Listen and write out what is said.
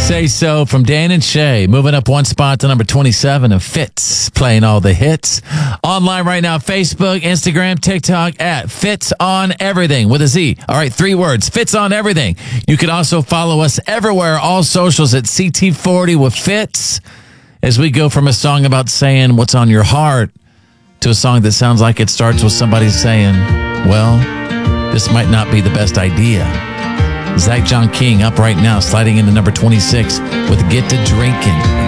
Say So from Dan and Shay. Moving up one spot to number 27 of Fitz, playing all the hits. Online right now, Facebook, Instagram, TikTok at Fitz on Everything with a Z. All right, 3 words, Fitz on Everything. You can also follow us everywhere, all socials at CT40 with Fitz, as we go from a song about saying what's on your heart to a song that sounds like it starts with somebody saying, well, this might not be the best idea. Zach John King up right now, sliding into number 26 with Get to Drinking.